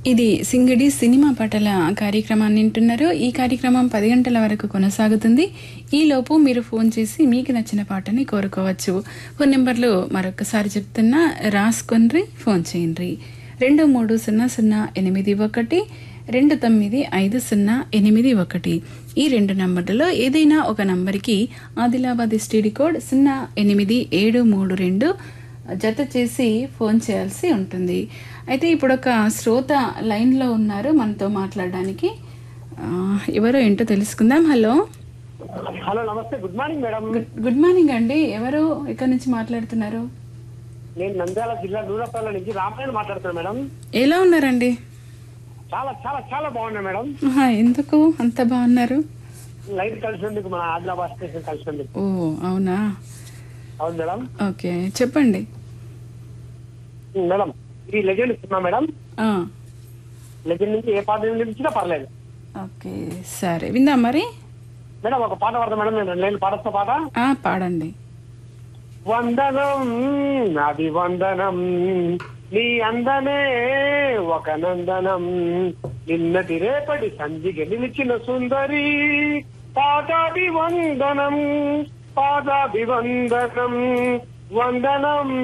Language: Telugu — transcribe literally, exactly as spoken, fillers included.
ఇది సింగడి సినిమా పాటల కార్యక్రమాన్ని వింటున్నారు. ఈ కార్యక్రమం పది గంటల వరకు కొనసాగుతుంది. ఈ లోపు మీరు ఫోన్ చేసి మీకు నచ్చిన పాటని కోరుకోవచ్చు. ఫోన్ నెంబర్లు మరొకసారి చెప్తున్నా, రాసుకొనిరి, ఫోన్ చేయండి. రెండు మూడు సున్నా సున్నా ఎనిమిది ఒకటి రెండు తొమ్మిది ఐదు సున్నా ఎనిమిది ఒకటి ఈ రెండు నంబర్లలో ఏదైనా ఒక నంబర్కి ఆదిలాబాద్ ఎస్టీడీ కోడ్ సున్నా ఎనిమిది ఏడు మూడు రెండు జత చేసి ఫోన్ చేయాల్సి ఉంటుంది. అయితే ఇప్పుడు ఒక శ్రోత లైన్లో ఉన్నారు మనతో మాట్లాడడానికి. ఎవరో ఏంటో తెలుసుకుందాం. హలో హలో నమస్తే, good morning madam. Good morning అండి. ఎవరు ఎక్కడి నుంచి మాట్లాడుతున్నారు? నేను నంద్యాల జిల్లా నూనెపల్లి నుంచి రామాయణ మాట్లాడుతున్నాను మేడం. ఎలా ఉన్నారండి? చాలా చాలా చాలా బాగున్నా మేడం. ఎందుకు అంత బాగున్నారు? లైట్ కలిసినందుకు మన ఆదిలాబాద్ స్టేషన్ కలిసినందుకు. ఓ అవునా? అవును మేడం. ఓకే చెప్పండి మేడం. ఇది లెజెండ్ సినిమా మేడం. లెజెండ్ నుంచి ఏ పాట వినిపించినా పర్లేదు. ఓకే సరే విందాం మరి. మేడం ఒక పాట పడతా మేడం. నేను రెండు లైన్లు పాడొస్తా పాట. పాడండి. వందనం అది వందనం నీ అందనే ఒక నందనం నిన్నటి రేపటి సంధికి నిలిచిన సుందరి పాదాభి వందనం పాదాభి వందనం వందనం